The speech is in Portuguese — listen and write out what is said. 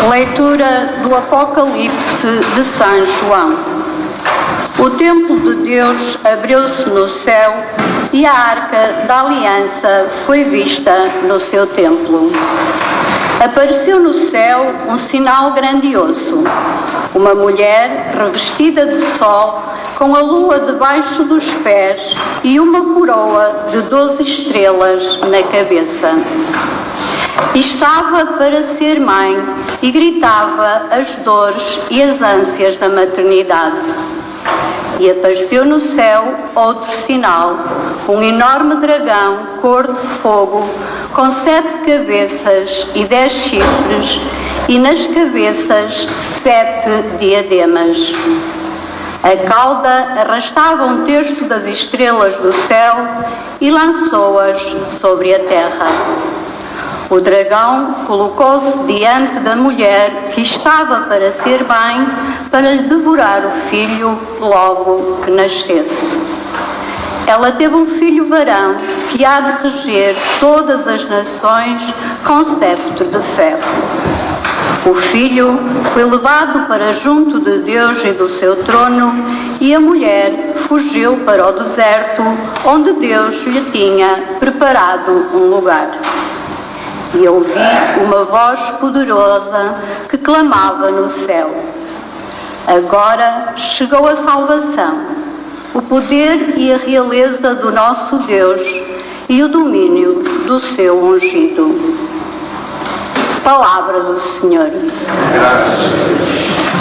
Leitura do Apocalipse de São João. O templo de Deus abriu-se no céu e a arca da aliança foi vista no seu templo. Apareceu no céu um sinal grandioso, uma mulher revestida de sol, com a lua debaixo dos pés e uma coroa de 12 estrelas na cabeça. Estava para ser mãe e gritava as dores e as ânsias da maternidade. E apareceu no céu outro sinal, um enorme dragão cor de fogo, com 7 cabeças e 10 chifres, e nas cabeças 7 diademas. A cauda arrastava 1/3 das estrelas do céu e lançou-as sobre a terra. O dragão colocou-se diante da mulher que estava para ser mãe, para lhe devorar o filho logo que nascesse. Ela teve um filho varão que há de reger todas as nações com cetro de ferro. O filho foi levado para junto de Deus e do seu trono, e a mulher fugiu para o deserto, onde Deus lhe tinha preparado um lugar. E ouvi uma voz poderosa que clamava no céu: agora chegou a salvação, o poder e a realeza do nosso Deus e o domínio do seu ungido. Palavra do Senhor. Graças a Deus.